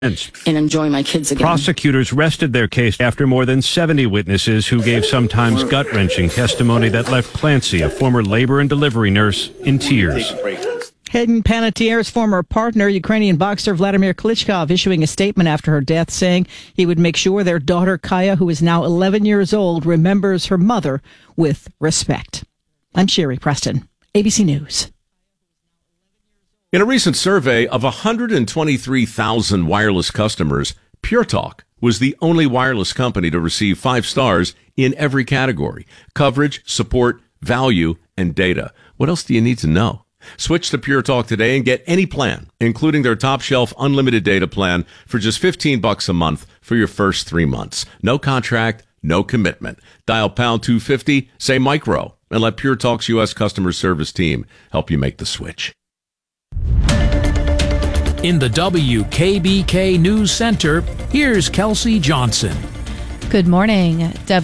and enjoy my kids again. Prosecutors rested their case after more than 70 witnesses who gave sometimes gut-wrenching testimony that left Clancy, a former labor and delivery nurse, in tears. Hayden Panettiere's former partner, Ukrainian boxer Vladimir Klitschko, issuing a statement after her death saying he would make sure their daughter Kaya, who is now 11 years old, remembers her mother with respect. I'm Sherry Preston, ABC News. In a recent survey of 123,000 wireless customers, Pure Talk was the only wireless company to receive 5 stars in every category: coverage, support, value, and data. What else do you need to know? Switch to Pure Talk today and get any plan, including their top shelf unlimited data plan, for just $15 a month for your first 3 months. No contract, no commitment. Dial pound 250, say micro, and let Pure Talk's U.S. customer service team help you make the switch. In the WKBK News Center, here's Kelsey Johnson. Good morning.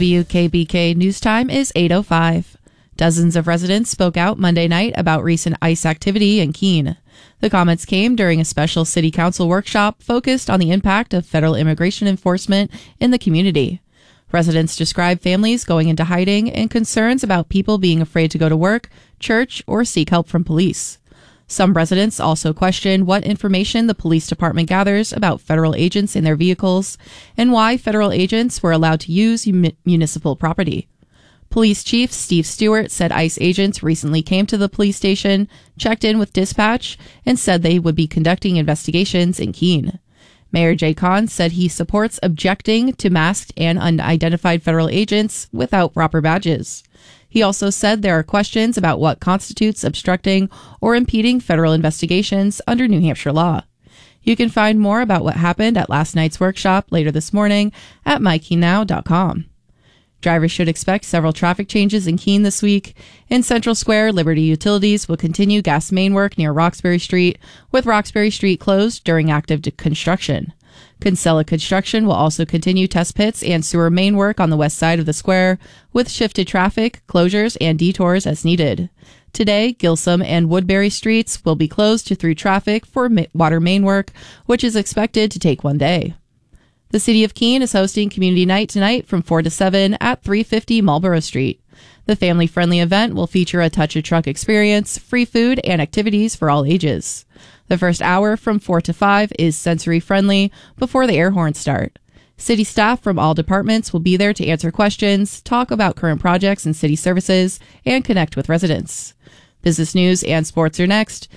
WKBK News Time is 8:05. Dozens of residents spoke out Monday night about recent ICE activity in Keene. The comments came during a special city council workshop focused on the impact of federal immigration enforcement in the community. Residents described families going into hiding and concerns about people being afraid to go to work, church, or seek help from police. Some residents also questioned what information the police department gathers about federal agents in their vehicles and why federal agents were allowed to use municipal property. Police Chief Steve Stewart said ICE agents recently came to the police station, checked in with dispatch, and said they would be conducting investigations in Keene. Mayor Jay Kahn said he supports objecting to masked and unidentified federal agents without proper badges. He also said there are questions about what constitutes obstructing or impeding federal investigations under New Hampshire law. You can find more about what happened at last night's workshop later this morning at mykeennow.com. Drivers should expect several traffic changes in Keene this week. In Central Square, Liberty Utilities will continue gas main work near Roxbury Street, with Roxbury Street closed during active construction. Kinsella Construction will also continue test pits and sewer main work on the west side of the square, with shifted traffic, closures, and detours as needed. Today, Gilsum and Woodbury Streets will be closed to through traffic for water main work, which is expected to take 1 day. The City of Keene is hosting Community Night tonight from 4 to 7 at 350 Marlborough Street. The family-friendly event will feature a touch of truck experience, free food, and activities for all ages. The first hour from 4 to 5 is sensory-friendly before the air horns start. City staff from all departments will be there to answer questions, talk about current projects and city services, and connect with residents. Business news and sports are next.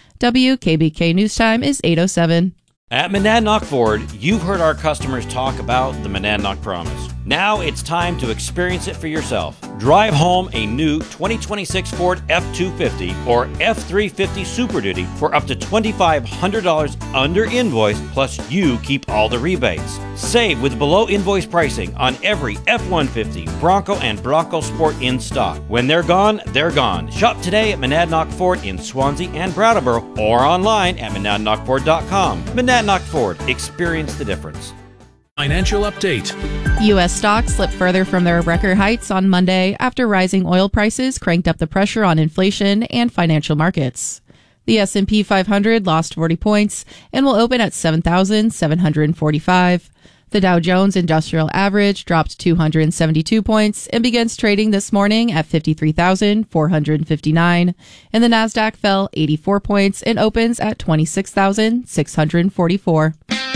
WKBK News Time is 8:07. At Monadnock Ford, you've heard our customers talk about the Monadnock Promise. Now it's time to experience it for yourself. Drive home a new 2026 Ford F-250 or F-350 Super Duty for up to $2,500 under invoice, plus you keep all the rebates. Save with below invoice pricing on every F-150, Bronco, and Bronco Sport in stock. When they're gone, they're gone. Shop today at Monadnock Ford in Swansea and Brattleboro or online at monadnockford.com. Monadnock Ford. Experience the difference. Financial update. U.S. stocks slipped further from their record heights on Monday after rising oil prices cranked up the pressure on inflation and financial markets. The S&P 500 lost 40 points and will open at 7,745. The Dow Jones Industrial Average dropped 272 points and begins trading this morning at 53,459. And the Nasdaq fell 84 points and opens at 26,644.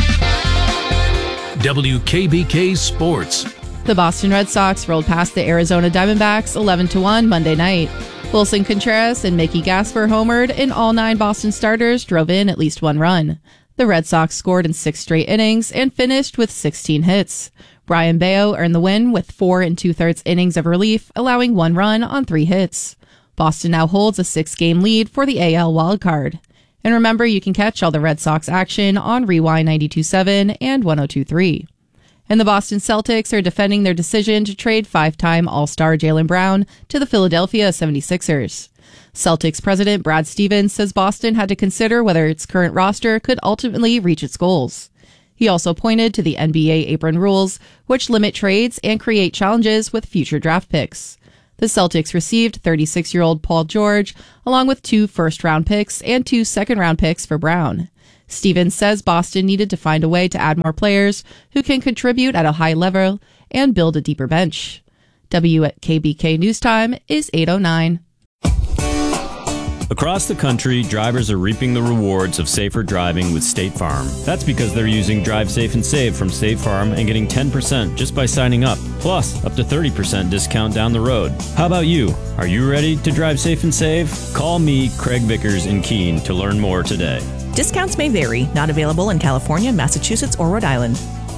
WKBK Sports. The Boston Red Sox rolled past the Arizona Diamondbacks 11-1 Monday night. Wilson Contreras and Mickey Gasper homered, and all 9 Boston starters drove in at least 1 run. The Red Sox scored in 6 straight innings and finished with 16 hits. Brian Bayo earned the win with 4 2/3 innings of relief, allowing 1 run on 3 hits. Boston now holds a 6-game lead for the AL wildcard. And remember, you can catch all the Red Sox action on Rewind 92.7 and 102.3. And the Boston Celtics are defending their decision to trade 5-time All-Star Jaylen Brown to the Philadelphia 76ers. Celtics president Brad Stevens says Boston had to consider whether its current roster could ultimately reach its goals. He also pointed to the NBA apron rules, which limit trades and create challenges with future draft picks. The Celtics received 36-year-old Paul George, along with 2 first-round picks and 2 second-round picks for Brown. Stevens says Boston needed to find a way to add more players who can contribute at a high level and build a deeper bench. WKBK News Time is 8:09. Across the country, drivers are reaping the rewards of safer driving with State Farm. That's because they're using Drive Safe and Save from State Farm and getting 10% just by signing up, plus up to 30% discount down the road. How about you? Are you ready to drive safe and save? Call me, Craig Vickers in Keene, to learn more today. Discounts may vary. Not available in California, Massachusetts, or Rhode Island.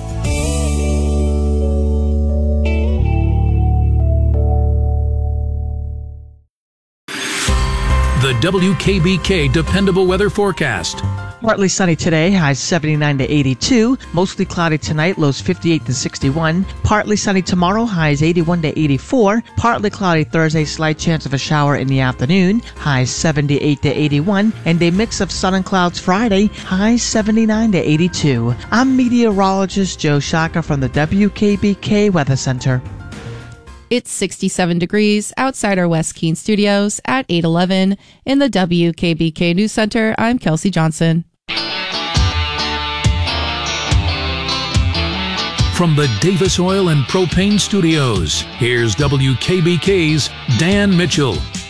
The WKBK Dependable Weather Forecast. Partly sunny today, highs 79 to 82. Mostly cloudy tonight, lows 58 to 61. Partly sunny tomorrow, highs 81 to 84. Partly cloudy Thursday, slight chance of a shower in the afternoon, highs 78 to 81. And a mix of sun and clouds Friday, highs 79 to 82. I'm meteorologist Joe Shaka from the WKBK Weather Center. It's 67 degrees outside our West Keene studios at 8:11. In the WKBK News Center, I'm Kelsey Johnson. From the Davis Oil and Propane Studios, here's WKBK's Dan Mitchell.